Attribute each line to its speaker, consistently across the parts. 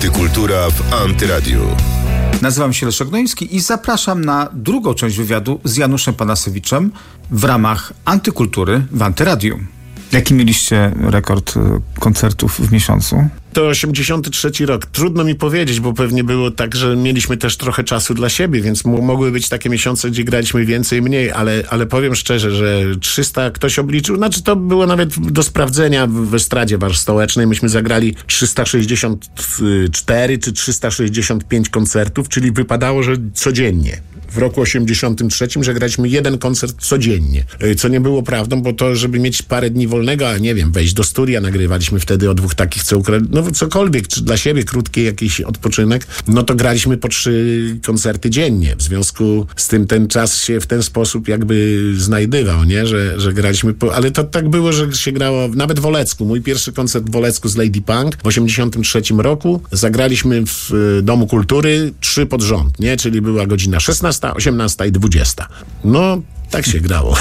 Speaker 1: Antykultura w Antyradiu.
Speaker 2: Nazywam się Leszek Gnoński i zapraszam na drugą część wywiadu z Januszem Panasewiczem w ramach Antykultury w Antyradiu. Jaki mieliście rekord koncertów w miesiącu?
Speaker 3: To 83 rok. Trudno mi powiedzieć, bo pewnie było tak, że mieliśmy też trochę czasu dla siebie, więc mogły być takie miesiące, gdzie graliśmy więcej, mniej, ale powiem szczerze, że 300 ktoś obliczył, znaczy to było nawet do sprawdzenia w Estradzie Stołecznej. Myśmy zagrali 364 czy 365 koncertów, czyli wypadało, że codziennie. W roku 83, że graliśmy jeden koncert codziennie, co nie było prawdą, bo to, żeby mieć parę dni wolnego, a nie wiem, wejść do studia, nagrywaliśmy wtedy o dwóch takich, no cokolwiek, czy dla siebie krótki jakiś odpoczynek, no to graliśmy po 3 koncerty dziennie. W związku z tym ten czas się w ten sposób jakby znajdywał, nie? Że graliśmy ale to tak było, że się grało nawet w Olecku. Mój pierwszy koncert w Olecku z Lady Punk w 83 roku. Zagraliśmy w Domu Kultury 3 pod rząd, nie? Czyli była godzina 16, 18 i 20. No, tak się grało.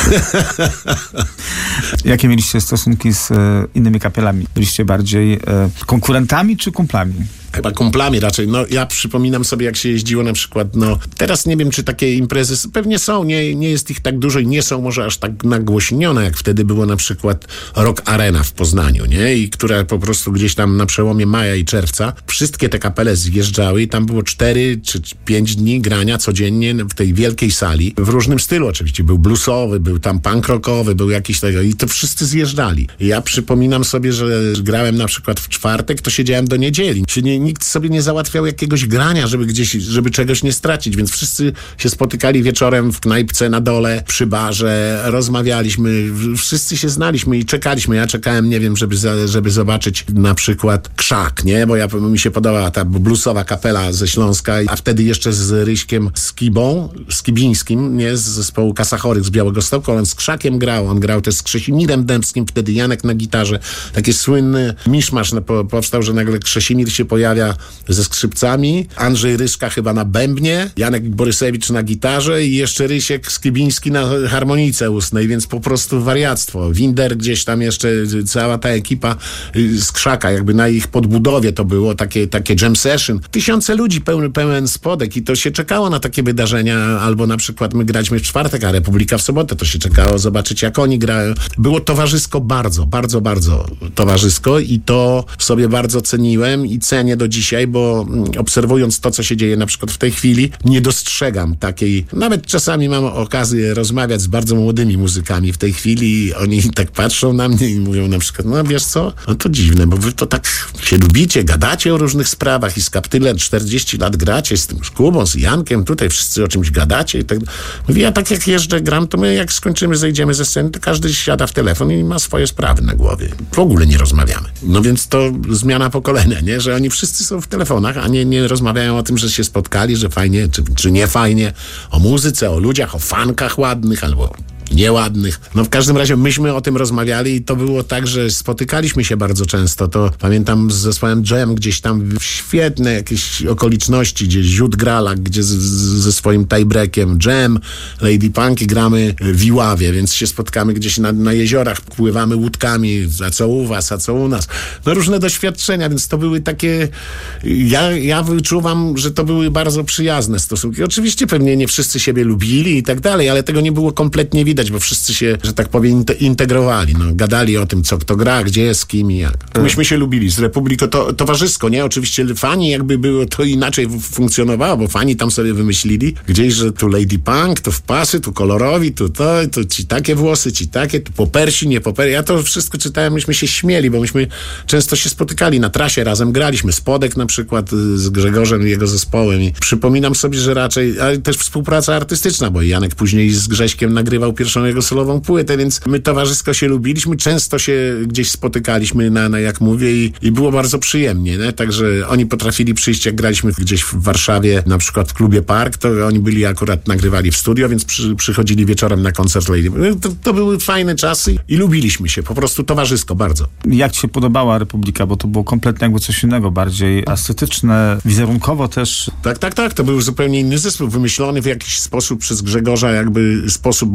Speaker 2: Jakie mieliście stosunki z innymi kapelami? Byliście bardziej konkurentami czy kumplami?
Speaker 3: Chyba kumplami raczej. No ja przypominam sobie, jak się jeździło na przykład, teraz nie wiem, czy takie imprezy pewnie są, nie jest ich tak dużo i nie są może aż tak nagłośnione, jak wtedy było na przykład Rock Arena w Poznaniu, nie? I która po prostu gdzieś tam na przełomie maja i czerwca wszystkie te kapele zjeżdżały i tam było 4 czy 5 dni grania codziennie w tej wielkiej sali. W różnym stylu oczywiście. Był bluesowy, był tam punk rockowy, był jakiś tego i to wszyscy zjeżdżali. Ja przypominam sobie, że grałem na przykład w czwartek, to siedziałem do niedzieli. Nikt sobie nie załatwiał jakiegoś grania, żeby czegoś nie stracić, więc wszyscy się spotykali wieczorem w knajpce na dole, przy barze, rozmawialiśmy, wszyscy się znaliśmy i czekaliśmy. Ja czekałem, nie wiem, żeby zobaczyć na przykład Krzak, nie? Bo mi się podobała ta bluesowa kapela ze Śląska, a wtedy jeszcze z Ryśkiem Skibińskim, nie? Z zespołu Kasachorych z Białegostoku, on z Krzakiem grał, on grał też z Krzesimierem Dębskim, wtedy Janek na gitarze. Taki słynny miszmasz powstał, że nagle Krzesimir się pojawia ze skrzypcami, Andrzej Ryszka chyba na bębnie, Janek Borysewicz na gitarze i jeszcze Rysiek Skibiński na harmonice ustnej, więc po prostu wariactwo. Winder gdzieś tam jeszcze, cała ta ekipa z Krzaka, jakby na ich podbudowie to było takie jam session. Tysiące ludzi, pełen spodek i to się czekało na takie wydarzenia, albo na przykład my graliśmy w czwartek, a Republika w sobotę, to się czekało zobaczyć, jak oni grają. Było towarzysko bardzo, bardzo, bardzo towarzysko i to sobie bardzo ceniłem i cenię do dzisiaj, bo obserwując to, co się dzieje na przykład w tej chwili, nie dostrzegam takiej, nawet czasami mam okazję rozmawiać z bardzo młodymi muzykami w tej chwili i oni tak patrzą na mnie i mówią na przykład, no wiesz co, no to dziwne, bo wy to tak się lubicie, gadacie o różnych sprawach i z Kaptylem 40 lat gracie, z tym Kubą, z Jankiem, tutaj wszyscy o czymś gadacie i tak. Mówię, ja tak jak jeżdżę, gram, to my jak skończymy, zejdziemy ze sceny, to każdy siada w telefon i ma swoje sprawy na głowie. W ogóle nie rozmawiamy. No więc to zmiana pokolenia, nie? Że oni wszyscy są w telefonach, a nie rozmawiają o tym, że się spotkali, że fajnie, czy nie fajnie, o muzyce, o ludziach, o fankach ładnych albo nieładnych. No w każdym razie myśmy o tym rozmawiali i to było tak, że spotykaliśmy się bardzo często. To pamiętam z zespołem Jam gdzieś tam w świetne jakieś okoliczności, gdzieś Ziut Gralak, gdzie ze swoim tiebreakiem Jam, Lady Punk i gramy w Iławie, więc się spotkamy gdzieś na jeziorach, pływamy łódkami, a co u was, a co u nas. No różne doświadczenia, więc to były takie... Ja wyczuwam, że to były bardzo przyjazne stosunki. Oczywiście pewnie nie wszyscy siebie lubili i tak dalej, ale tego nie było kompletnie widać, bo wszyscy się, że tak powiem, integrowali. No, gadali o tym, co kto gra, gdzie jest, z kim i jak. Myśmy się lubili. Z Republiką towarzysko, nie? Oczywiście fani jakby było, to inaczej funkcjonowało, bo fani tam sobie wymyślili gdzieś, że tu Lady Punk, tu w pasy, tu kolorowi, tu ci takie włosy, ci takie, tu popersi, nie popersi. Ja to wszystko czytałem, myśmy się śmieli, bo myśmy często się spotykali na trasie, razem graliśmy. Spodek na przykład z Grzegorzem i jego zespołem. I przypominam sobie, że raczej, ale też współpraca artystyczna, bo Janek później z Grześkiem nagrywał pierwszą jego solową płytę, więc my towarzysko się lubiliśmy, często się gdzieś spotykaliśmy jak mówię i było bardzo przyjemnie, nie? Także oni potrafili przyjść, jak graliśmy gdzieś w Warszawie, na przykład w klubie Park, to oni byli akurat, nagrywali w studio, więc przychodzili wieczorem na koncert Lady. To były fajne czasy i lubiliśmy się, po prostu towarzysko bardzo.
Speaker 2: Jak ci się podobała Republika, bo to było kompletnie jakby coś innego, bardziej estetyczne, wizerunkowo też.
Speaker 3: Tak, to był zupełnie inny zespół, wymyślony w jakiś sposób przez Grzegorza, bo jakby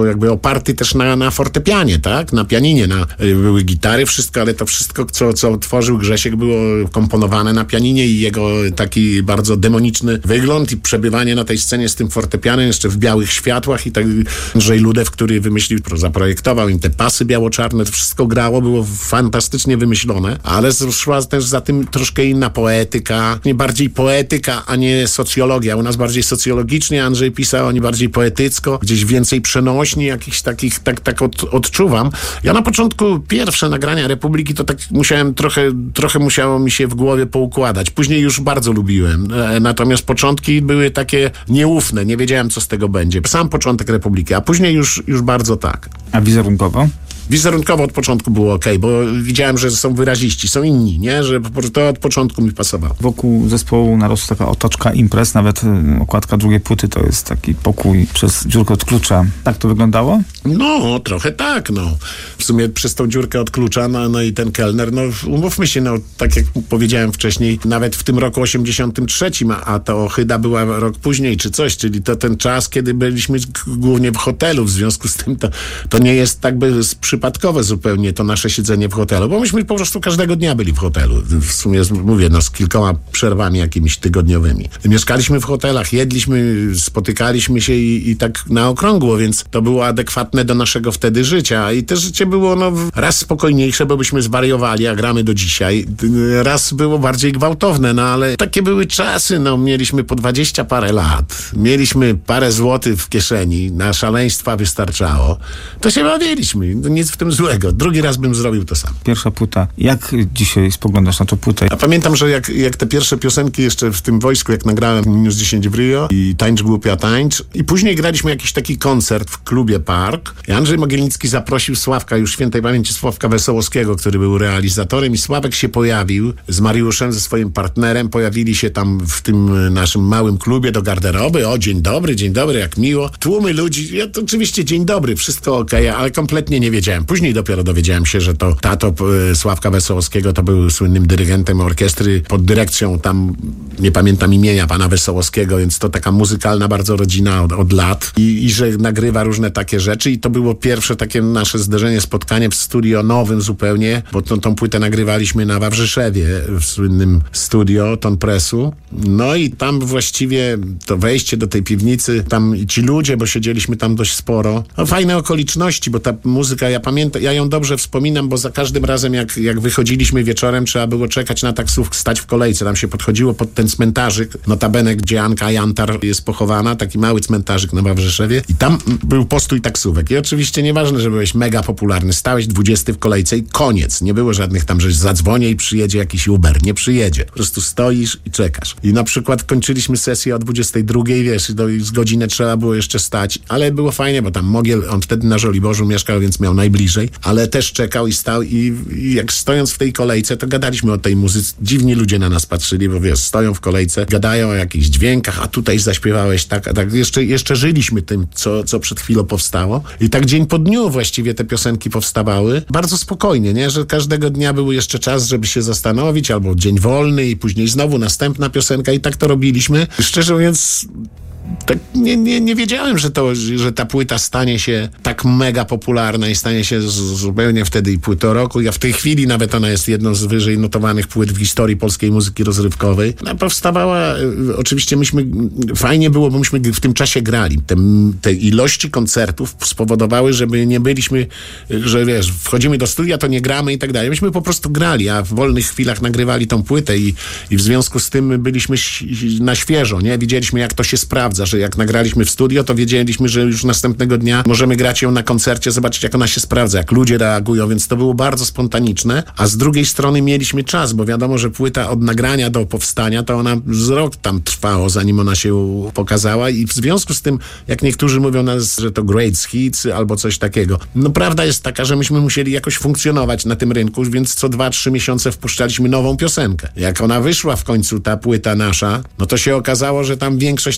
Speaker 3: oparty też na fortepianie, tak? Na pianinie, były gitary, wszystko, ale to wszystko, co tworzył Grzesiek, było komponowane na pianinie i jego taki bardzo demoniczny wygląd i przebywanie na tej scenie z tym fortepianem, jeszcze w białych światłach i tak Andrzej Ludew, który wymyślił, zaprojektował im te pasy biało-czarne, to wszystko grało, było fantastycznie wymyślone, ale szła też za tym troszkę inna poetyka, nie bardziej poetyka, a nie socjologia. U nas bardziej socjologicznie Andrzej pisał, oni bardziej poetycko, gdzieś więcej przenośni, jakichś takich, tak odczuwam. Ja na początku pierwsze nagrania Republiki to tak musiałem trochę musiało mi się w głowie poukładać. Później już bardzo lubiłem. Natomiast początki były takie nieufne, nie wiedziałem, co z tego będzie. Sam początek Republiki, a później już bardzo tak.
Speaker 2: A wizerunkowo?
Speaker 3: Wizerunkowo od początku było okej, bo widziałem, że są wyraziści, są inni, nie? Że to od początku mi pasowało.
Speaker 2: Wokół zespołu narosła taka otoczka imprez, nawet okładka drugiej płyty to jest taki pokój przez dziurkę od klucza. Tak to wyglądało?
Speaker 3: No, trochę tak, no. W sumie przez tą dziurkę od klucza, no i ten kelner, no umówmy się, no tak jak powiedziałem wcześniej, nawet w tym roku 83, a ta Ohyda była rok później czy coś, czyli to ten czas, kiedy byliśmy głównie w hotelu, w związku z tym to nie jest tak by przypadkowe zupełnie to nasze siedzenie w hotelu, bo myśmy po prostu każdego dnia byli w hotelu. W sumie mówię, no z kilkoma przerwami jakimiś tygodniowymi. Mieszkaliśmy w hotelach, jedliśmy, spotykaliśmy się i tak na okrągło, więc to było adekwatne do naszego wtedy życia i te życie było no raz spokojniejsze, bo byśmy zwariowali, a gramy do dzisiaj. Raz było bardziej gwałtowne, no ale takie były czasy, no mieliśmy po 20 parę lat, mieliśmy parę złotych w kieszeni, na szaleństwa wystarczało. To się bawiliśmy, nic w tym złego. Drugi raz bym zrobił to sam.
Speaker 2: Pierwsza płyta. Jak dzisiaj spoglądasz na tę płytę?
Speaker 3: A pamiętam, że jak te pierwsze piosenki jeszcze w tym wojsku, jak nagrałem -10 w Rio i Tańcz głupia tańcz i później graliśmy jakiś taki koncert w klubie Park i Andrzej Mogilnicki zaprosił Sławka, już świętej pamięci Sławka Wesołowskiego, który był realizatorem i Sławek się pojawił z Mariuszem, ze swoim partnerem, pojawili się tam w tym naszym małym klubie do garderoby. O, dzień dobry, jak miło. Tłumy ludzi, ja to oczywiście dzień dobry, wszystko okej, ale kompletnie nie wiedziałem. Później dopiero dowiedziałem się, że to tato Sławka Wesołowskiego to był słynnym dyrygentem orkiestry pod dyrekcją tam, nie pamiętam imienia pana Wesołowskiego, więc to taka muzykalna bardzo rodzina od lat i że nagrywa różne takie rzeczy i to było pierwsze takie nasze zderzenie, spotkanie w studio nowym zupełnie, bo tą płytę nagrywaliśmy na Wawrzyszewie w słynnym studio Ton Pressu. No i tam właściwie to wejście do tej piwnicy, tam i ci ludzie, bo siedzieliśmy tam dość sporo. No, fajne okoliczności, bo ta muzyka, ja pamiętam, ja ją dobrze wspominam, bo za każdym razem jak wychodziliśmy wieczorem, trzeba było czekać na taksówkę, stać w kolejce. Tam się podchodziło pod ten cmentarzyk, notabene, gdzie Anka Jantar jest pochowana, taki mały cmentarzyk na Wawrzyszewie i tam był postój taksówek. I oczywiście nieważne, że byłeś mega popularny, stałeś 20 w kolejce i koniec. Nie było żadnych tam, że zadzwonię i przyjedzie jakiś Uber. Nie przyjedzie. Po prostu stoisz i czekasz. I na przykład kończyliśmy sesję o 22, wiesz, z godzinę trzeba było jeszcze stać, ale było fajnie, bo tam Mogiel, on wtedy na Żoliborzu mieszkał, więc miał najbliżej, ale też czekał i stał i jak stojąc w tej kolejce, to gadaliśmy o tej muzyce. Dziwni ludzie na nas patrzyli, bo wiesz, stoją w kolejce, gadają o jakichś dźwiękach, a tutaj zaśpiewałeś tak, a tak. Jeszcze żyliśmy tym, co przed chwilą powstało. I tak dzień po dniu właściwie te piosenki powstawały. Bardzo spokojnie, nie? Że każdego dnia był jeszcze czas, żeby się zastanowić, albo dzień wolny i później znowu następna piosenka i tak to robiliśmy. Szczerze mówiąc, tak nie wiedziałem, że ta płyta stanie się tak mega popularna i stanie się zupełnie wtedy i płytą roku. Ja w tej chwili nawet ona jest jedną z wyżej notowanych płyt w historii polskiej muzyki rozrywkowej. Ona powstawała, oczywiście fajnie było, bo myśmy w tym czasie grali. Te ilości koncertów spowodowały, żeby nie byliśmy, że wiesz, wchodzimy do studia, to nie gramy i tak dalej. Myśmy po prostu grali, a w wolnych chwilach nagrywali tą płytę i w związku z tym byliśmy na świeżo, nie? Widzieliśmy, jak to się sprawdza, że jak nagraliśmy w studio, to wiedzieliśmy, że już następnego dnia możemy grać ją na koncercie, zobaczyć, jak ona się sprawdza, jak ludzie reagują, więc to było bardzo spontaniczne, a z drugiej strony mieliśmy czas, bo wiadomo, że płyta od nagrania do powstania, to ona z rok tam trwało, zanim ona się pokazała i w związku z tym, jak niektórzy mówią nas, że to great hits albo coś takiego, no prawda jest taka, że myśmy musieli jakoś funkcjonować na tym rynku, więc co 2-3 miesiące wpuszczaliśmy nową piosenkę. Jak ona wyszła w końcu, ta płyta nasza, no to się okazało, że tam większość tych piosenek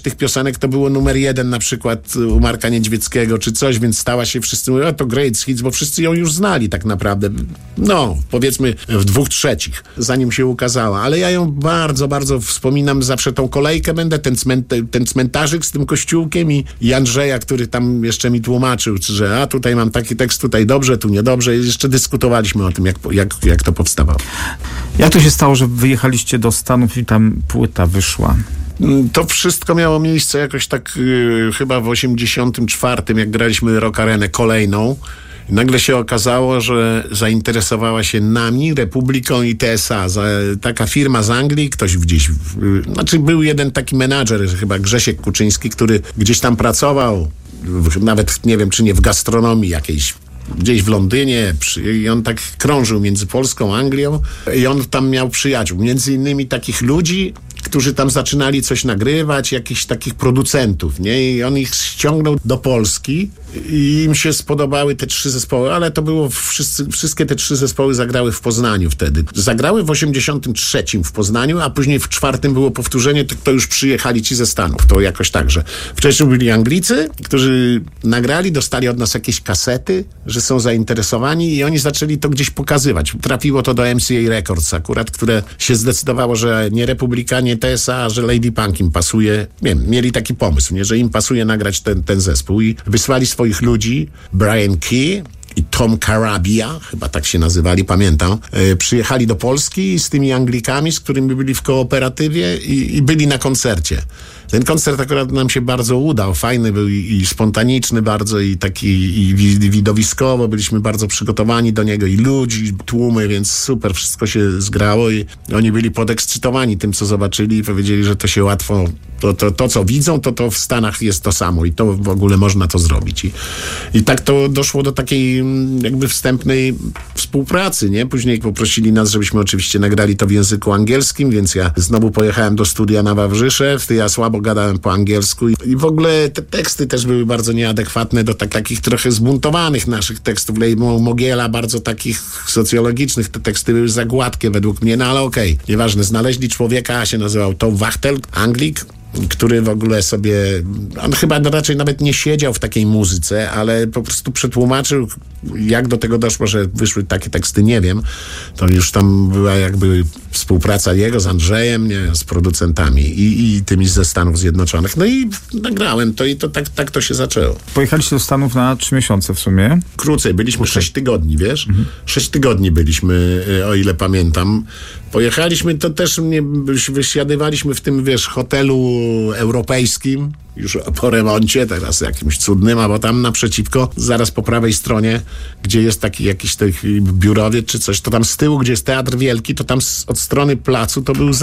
Speaker 3: piosenek to było numer 1 na przykład u Marka Niedźwieckiego czy coś, więc stała się, wszyscy mówią, to great hits, bo wszyscy ją już znali tak naprawdę. No, powiedzmy w 2/3, zanim się ukazała. Ale ja ją bardzo, bardzo wspominam, zawsze tą kolejkę będę, ten cmentarzyk z tym kościółkiem i Andrzeja, który tam jeszcze mi tłumaczył, że tutaj mam taki tekst, tutaj dobrze, tu niedobrze. Jeszcze dyskutowaliśmy o tym, jak to powstawało.
Speaker 2: Jak to się stało, że wyjechaliście do Stanów i tam płyta wyszła?
Speaker 3: To wszystko miało miejsce jakoś tak chyba w 84, jak graliśmy Rock Arenę kolejną. Nagle się okazało, że zainteresowała się nami, Republiką i TSA. Taka firma z Anglii, ktoś gdzieś... Znaczy był jeden taki menadżer, chyba Grzesiek Kuczyński, który gdzieś tam pracował, nawet nie wiem, czy nie w gastronomii jakiejś, gdzieś w Londynie i on tak krążył między Polską a Anglią i on tam miał przyjaciół. Między innymi takich ludzi, którzy tam zaczynali coś nagrywać, jakichś takich producentów, nie? I on ich ściągnął do Polski i im się spodobały te 3 zespoły, ale to było wszystkie te 3 zespoły zagrały w Poznaniu wtedy. Zagrały w 83 w Poznaniu, a później w 4 było powtórzenie, to już przyjechali ci ze Stanów. To jakoś tak, że wcześniej byli Anglicy, którzy nagrali, dostali od nas jakieś kasety, że są zainteresowani i oni zaczęli to gdzieś pokazywać. Trafiło to do MCA Records akurat, które się zdecydowało, że nie Republika, nie TSA, że Lady Punk im pasuje. Mieli taki pomysł, nie, że im pasuje nagrać ten zespół i wysłali swoich ludzi, Brian Key i Tom Carabia, chyba tak się nazywali, pamiętam, przyjechali do Polski z tymi Anglikami, z którymi byli w kooperatywie i byli na koncercie. Ten koncert akurat nam się bardzo udał, fajny był i spontaniczny bardzo i taki i widowiskowo, byliśmy bardzo przygotowani do niego i ludzi, tłumy, więc super, wszystko się zgrało i oni byli podekscytowani tym, co zobaczyli i powiedzieli, że to się łatwo, to co widzą, to w Stanach jest to samo i to w ogóle można to zrobić. I tak to doszło do takiej jakby wstępnej współpracy, nie? Później poprosili nas, żebyśmy oczywiście nagrali to w języku angielskim, więc ja znowu pojechałem do studia na Wawrzyszew, ja słabo gadałem po angielsku i w ogóle te teksty też były bardzo nieadekwatne do takich trochę zbuntowanych naszych tekstów. Mogiela, bardzo takich socjologicznych, te teksty były za gładkie według mnie, no ale okej, nieważne, znaleźli człowieka, się nazywał Tom Wachtel, Anglik, który w ogóle sobie, on chyba raczej nawet nie siedział w takiej muzyce, ale po prostu przetłumaczył, jak do tego doszło, że wyszły takie teksty, nie wiem. To już tam była jakby współpraca jego z Andrzejem, nie, z producentami i tymi ze Stanów Zjednoczonych. No i nagrałem to i to tak to się zaczęło.
Speaker 2: Pojechaliście do Stanów na 3 miesiące w sumie?
Speaker 3: Krócej, byliśmy 6 tygodni, wiesz? 6 tygodni byliśmy, o ile pamiętam. Pojechaliśmy, to też wysiadywaliśmy w tym, wiesz, hotelu europejskim, już po remoncie, teraz jakimś cudnym, a bo tam naprzeciwko, zaraz po prawej stronie, gdzie jest taki jakiś biurowiec czy coś, to tam z tyłu, gdzie jest Teatr Wielki, to tam od strony placu to był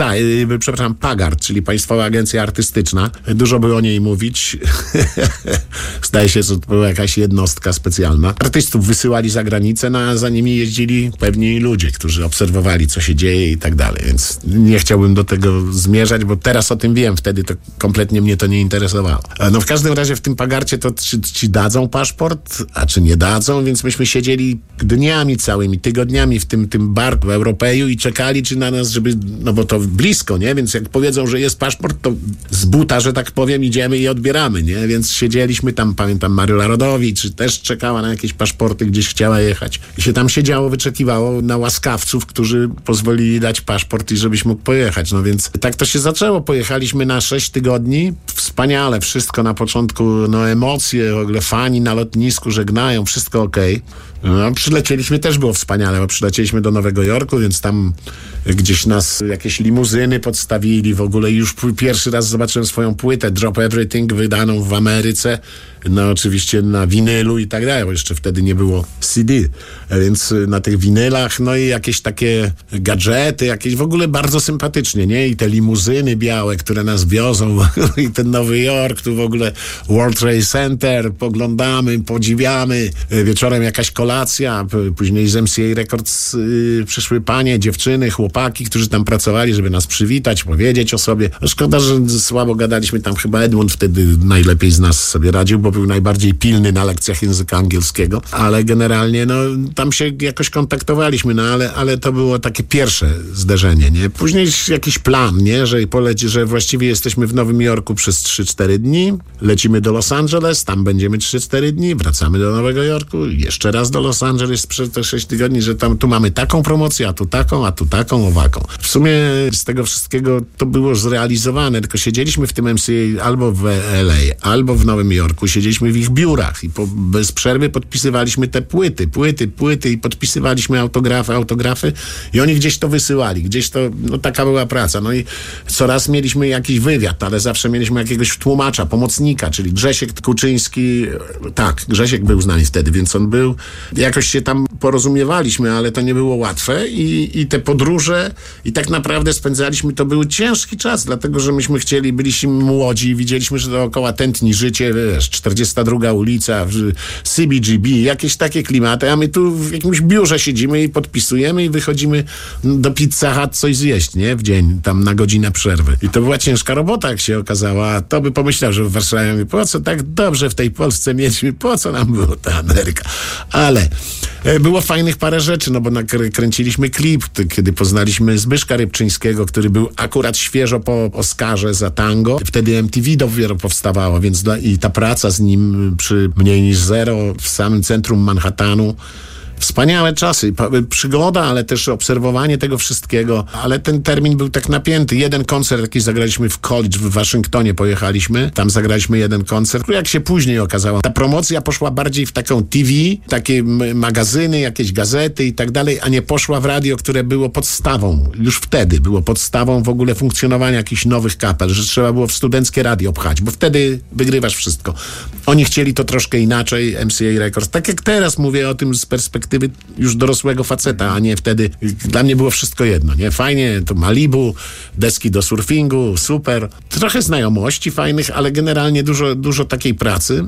Speaker 3: Pagart, czyli Państwowa Agencja Artystyczna. Dużo by o niej mówić. Zdaje się, że to była jakaś jednostka specjalna. Artystów wysyłali za granicę, a za nimi jeździli pewni ludzie, którzy obserwowali, co się dzieje i tak dalej, więc nie chciałbym do tego zmierzać, bo teraz o tym wiem, wtedy to kompletnie mnie to nie interesowało. No w każdym razie w tym Pagarcie to czy ci dadzą paszport, a czy nie dadzą, więc myśmy siedzieli dniami całymi, tygodniami w tym barku w Europeju i czekali, czy na nas, żeby, no bo to blisko, nie? Więc jak powiedzą, że jest paszport, to z buta, że tak powiem, idziemy i odbieramy, nie? Więc siedzieliśmy tam, pamiętam, Maryla Rodowicz też czekała na jakieś paszporty, gdzieś chciała jechać. I się tam siedziało, wyczekiwało na łaskawców, którzy pozwolili dać paszport i żebyś mógł pojechać. No więc tak to się zaczęło. Pojechaliśmy na 6 tygodni. Wspaniale, wszystko na początku, no emocje, w ogóle fani na lotnisku żegnają, wszystko okej. No, przylecieliśmy, też było wspaniale, bo przylecieliśmy do Nowego Jorku, więc tam gdzieś nas jakieś limuzyny podstawili, w ogóle już pierwszy raz zobaczyłem swoją płytę Drop Everything, wydaną w Ameryce, no oczywiście na winylu i tak dalej, bo jeszcze wtedy nie było CD, więc na tych winylach, no i jakieś takie gadżety, jakieś w ogóle bardzo sympatycznie, nie? I te limuzyny białe, które nas wiozą i ten Nowy Jork, tu w ogóle World Trade Center, poglądamy, podziwiamy, wieczorem jakaś kolacja kolacja, później z MCA Records przyszły panie, dziewczyny, chłopaki, którzy tam pracowali, żeby nas przywitać, powiedzieć o sobie. Szkoda, że słabo gadaliśmy, tam chyba Edmund wtedy najlepiej z nas sobie radził, bo był najbardziej pilny na lekcjach języka angielskiego, ale generalnie tam się jakoś kontaktowaliśmy, ale to było takie pierwsze zderzenie, nie? Później jakiś plan, nie? Że właściwie jesteśmy w Nowym Jorku przez 3-4 dni, lecimy do Los Angeles, tam będziemy 3-4 dni, wracamy do Nowego Jorku, jeszcze raz do Los Angeles przez te 6 tygodni, że tu mamy taką promocję, a tu taką, owaką. W sumie z tego wszystkiego to było zrealizowane, tylko siedzieliśmy w tym MCA albo w LA, albo w Nowym Jorku, siedzieliśmy w ich biurach i bez przerwy podpisywaliśmy te płyty i podpisywaliśmy autografy i oni gdzieś to wysyłali, gdzieś to, taka była praca. No i coraz mieliśmy jakiś wywiad, ale zawsze mieliśmy jakiegoś tłumacza, pomocnika, czyli Grzesiek Kuczyński. Tak, Grzesiek był z nami wtedy, więc on był, jakoś się tam porozumiewaliśmy, ale to nie było łatwe i te podróże i tak naprawdę spędzaliśmy, to był ciężki czas, dlatego, że myśmy byliśmy młodzi, widzieliśmy, że dookoła tętni życie, 42 ulica, CBGB, jakieś takie klimaty, a my tu w jakimś biurze siedzimy i podpisujemy i wychodzimy do Pizza Hut coś zjeść, nie? W dzień, tam na godzinę przerwy. I to była ciężka robota, jak się okazała. To by pomyślał, że w Warszawie, po co tak dobrze w tej Polsce mieliśmy, po co nam było ta Ameryka? Ale było fajnych parę rzeczy, bo kręciliśmy klip, kiedy poznaliśmy Zbyszka Rybczyńskiego, który był akurat świeżo po Oscarze za tango. Wtedy MTV dopiero powstawało, więc i ta praca z nim przy Mniej niż Zero w samym centrum Manhattanu. Wspaniałe czasy, przygoda, ale też obserwowanie tego wszystkiego, ale ten termin był tak napięty. Jeden koncert, jaki zagraliśmy w college w Waszyngtonie, pojechaliśmy, tam zagraliśmy jeden koncert. Jak się później okazało, ta promocja poszła bardziej w taką TV, takie magazyny, jakieś gazety i tak dalej, a nie poszła w radio, które było podstawą, już wtedy było podstawą w ogóle funkcjonowania jakichś nowych kapel, że trzeba było w studenckie radio pchać, bo wtedy wygrywasz wszystko. Oni chcieli to troszkę inaczej, MCA Records. Tak jak teraz mówię o tym z perspektywy już dorosłego faceta, a nie wtedy. Dla mnie było wszystko jedno, nie? Fajnie, to Malibu, deski do surfingu, super. Trochę znajomości fajnych, ale generalnie dużo takiej pracy.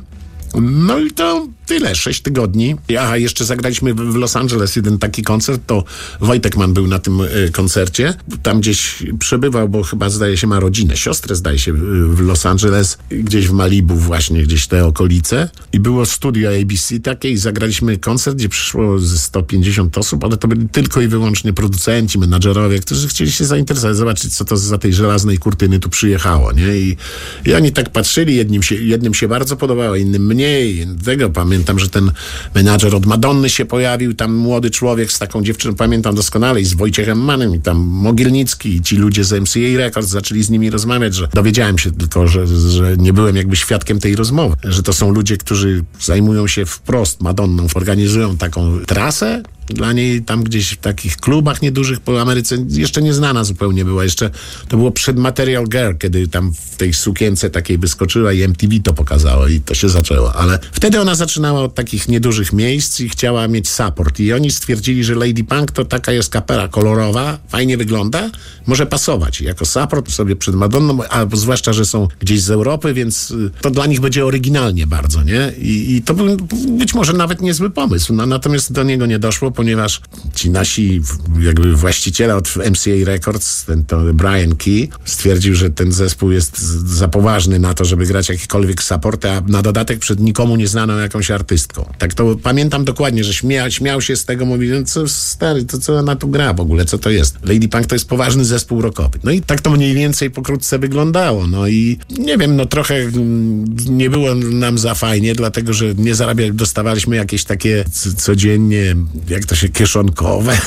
Speaker 3: No i to tyle, 6 tygodni. Aha, jeszcze zagraliśmy w Los Angeles jeden taki koncert, to Wojtek Mann był na tym koncercie. Tam gdzieś przebywał, bo chyba zdaje się ma rodzinę, siostrę zdaje się w Los Angeles, gdzieś w Malibu właśnie, gdzieś te okolice. I było studio ABC takie i zagraliśmy koncert, gdzie przyszło ze 150 osób, ale to byli tylko i wyłącznie producenci, menadżerowie, którzy chcieli się zainteresować, zobaczyć, co to za tej żelaznej kurtyny tu przyjechało, nie? I oni tak patrzyli, jednym się bardzo podobało, innym mniej. Tego pamiętam, że ten menadżer od Madonny się pojawił, tam młody człowiek z taką dziewczyną, pamiętam doskonale, i z Wojciechem Mannem, i tam Mogielnicki, i ci ludzie z MCA Records zaczęli z nimi rozmawiać, że dowiedziałem się tylko, że nie byłem jakby świadkiem tej rozmowy, że to są ludzie, którzy zajmują się wprost Madonną, organizują taką trasę dla niej tam gdzieś w takich klubach niedużych po Ameryce, jeszcze nieznana zupełnie była, jeszcze to było przed Material Girl, kiedy tam w tej sukience takiej wyskoczyła i MTV to pokazało i to się zaczęło, ale wtedy ona zaczynała od takich niedużych miejsc i chciała mieć support i oni stwierdzili, że Lady Punk to taka jest kapela kolorowa, fajnie wygląda, może pasować jako support sobie przed Madonną, a zwłaszcza, że są gdzieś z Europy, więc to dla nich będzie oryginalnie bardzo, nie? I to był być może nawet niezły pomysł, natomiast do niego nie doszło, ponieważ ci nasi jakby właściciele od MCA Records, to Brian Key, stwierdził, że ten zespół jest za poważny na to, żeby grać jakikolwiek support, a na dodatek przed nikomu nieznaną jakąś artystką. Tak to pamiętam dokładnie, że śmiał się z tego, mówi, no co stary, to co ona tu gra w ogóle, co to jest? Lady Punk to jest poważny zespół rockowy. No i tak to mniej więcej pokrótce wyglądało. No i nie wiem, no trochę nie było nam za fajnie, dlatego, że nie dostawaliśmy jakieś takie codziennie, jak to się, kieszonkowe.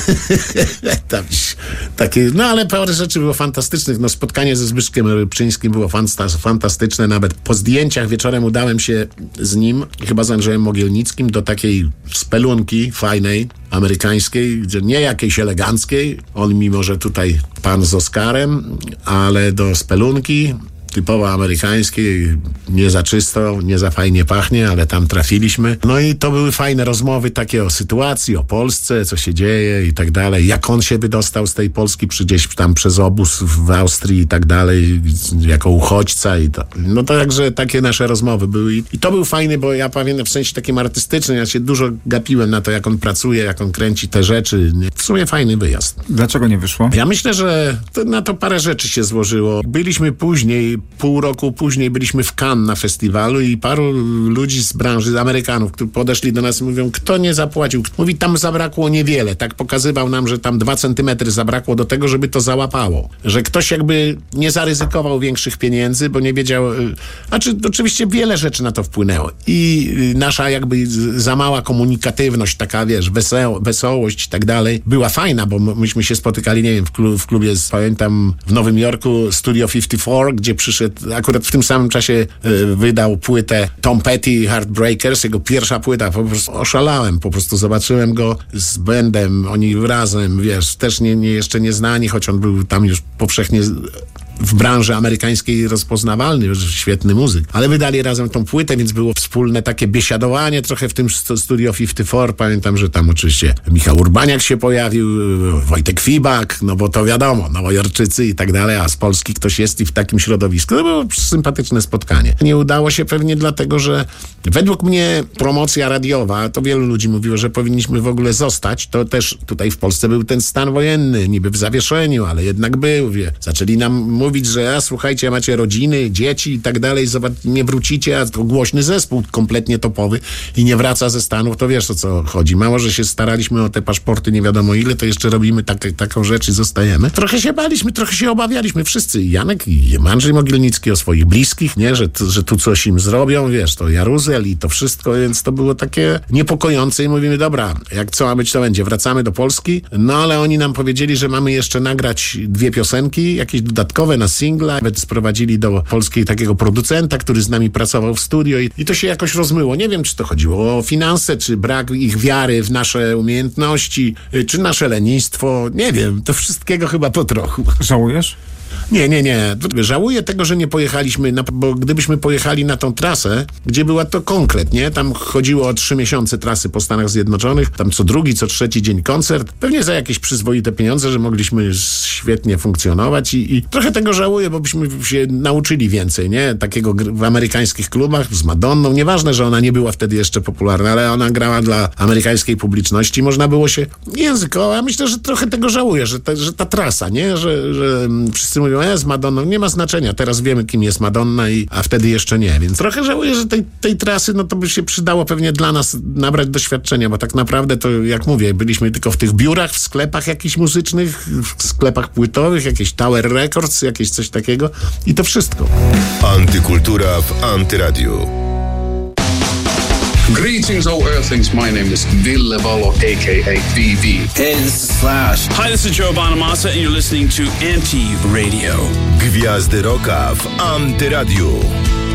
Speaker 3: Takie, no ale parę rzeczy było fantastycznych. No spotkanie ze Zbyszkiem Rybczyńskim było fantastyczne. Nawet po zdjęciach wieczorem udałem się z nim, chyba z Andrzejem Mogielnickim, do takiej spelunki fajnej, amerykańskiej, nie jakiejś eleganckiej. On mimo, że tutaj pan z Oscarem, ale do spelunki. typowo amerykańskiej, nie za czysto, nie za fajnie pachnie, ale tam trafiliśmy. No i to były fajne rozmowy takie o sytuacji, o Polsce, co się dzieje i tak dalej. Jak on się wydostał z tej Polski gdzieś tam przez obóz w Austrii i tak dalej, jako uchodźca i to. No to także takie nasze rozmowy były. I to był fajny, bo ja pamiętam w sensie takim artystycznym, ja się dużo gapiłem na to, jak on pracuje, jak on kręci te rzeczy. W sumie fajny wyjazd.
Speaker 2: Dlaczego nie wyszło?
Speaker 3: Ja myślę, że na to parę rzeczy się złożyło. Byliśmy później, pół roku później byliśmy w Cannes na festiwalu i paru ludzi z branży, z Amerykanów, którzy podeszli do nas i mówią, kto nie zapłacił. Mówi, tam zabrakło niewiele. Tak pokazywał nam, że tam 2 centymetry zabrakło do tego, żeby to załapało. Że ktoś jakby nie zaryzykował większych pieniędzy, bo nie wiedział... Znaczy, oczywiście wiele rzeczy na to wpłynęło. I nasza jakby za mała komunikatywność, taka, wiesz, wesołość i tak dalej, była fajna, bo myśmy się spotykali, nie wiem, w klubie, pamiętam, w Nowym Jorku, Studio 54, gdzie przyszedł, akurat w tym samym czasie wydał płytę Tom Petty, Heartbreakers, jego pierwsza płyta, po prostu oszalałem, po prostu zobaczyłem go z bandem, oni razem, wiesz, też jeszcze nieznani, choć on był tam już powszechnie w branży amerykańskiej rozpoznawalny, świetny muzyk. Ale wydali razem tą płytę, więc było wspólne takie biesiadowanie trochę w tym Studio 54. Pamiętam, że tam oczywiście Michał Urbaniak się pojawił, Wojtek Fibak, no bo to wiadomo, Nowojorczycy i tak dalej, a z Polski ktoś jest i w takim środowisku. To było sympatyczne spotkanie. Nie udało się pewnie dlatego, że według mnie promocja radiowa, to wielu ludzi mówiło, że powinniśmy w ogóle zostać. To też tutaj w Polsce był ten stan wojenny, niby w zawieszeniu, ale jednak był. Zaczęli nam mówić, że słuchajcie, macie rodziny, dzieci i tak dalej, nie wrócicie, a to głośny zespół, kompletnie topowy i nie wraca ze Stanów, to wiesz, o co chodzi. Mało, że się staraliśmy o te paszporty nie wiadomo ile, to jeszcze robimy taką rzecz i zostajemy. Trochę się baliśmy, trochę się obawialiśmy wszyscy. Janek i Andrzej Mogilnicki o swoich bliskich, nie, że tu coś im zrobią, wiesz, to Jaruzel i to wszystko, więc to było takie niepokojące i mówimy, dobra, jak co ma być, to będzie. Wracamy do Polski, no ale oni nam powiedzieli, że mamy jeszcze nagrać 2 piosenki, jakieś dodatkowe na singla. Nawet sprowadzili do Polski takiego producenta, który z nami pracował w studio i to się jakoś rozmyło. Nie wiem, czy to chodziło o finanse, czy brak ich wiary w nasze umiejętności, czy nasze lenistwo. Nie wiem, to wszystkiego chyba po trochu.
Speaker 2: Żałujesz?
Speaker 3: Nie. Żałuję tego, że nie pojechaliśmy, bo gdybyśmy pojechali na tą trasę, gdzie była to konkret, nie? Tam chodziło o 3 miesiące trasy po Stanach Zjednoczonych, tam co drugi, co trzeci dzień koncert. Pewnie za jakieś przyzwoite pieniądze, że mogliśmy świetnie funkcjonować i trochę tego żałuję, bo byśmy się nauczyli więcej, nie? Takiego w amerykańskich klubach z Madonną. Nieważne, że ona nie była wtedy jeszcze popularna, ale ona grała dla amerykańskiej publiczności. Można było się językowo, ja myślę, że trochę tego żałuję, że ta trasa, nie? Że wszyscy mówią, z Madonną, nie ma znaczenia, teraz wiemy, kim jest Madonna, a wtedy jeszcze nie, więc trochę żałuję, że tej trasy, no to by się przydało pewnie dla nas nabrać doświadczenia, bo tak naprawdę to, jak mówię, byliśmy tylko w tych biurach, w sklepach jakichś muzycznych, w sklepach płytowych, jakieś Tower Records, jakieś coś takiego i to wszystko.
Speaker 1: Antykultura w Antyradiu.
Speaker 4: Greetings, all Earthlings. My name is Ville Valo, a.k.a. VV.
Speaker 5: Hey, this is Slash.
Speaker 6: Hi, this is Joe Bonamassa, and you're listening to Anti-Radio.
Speaker 1: Gwiazdy Rocka w Antyradiu.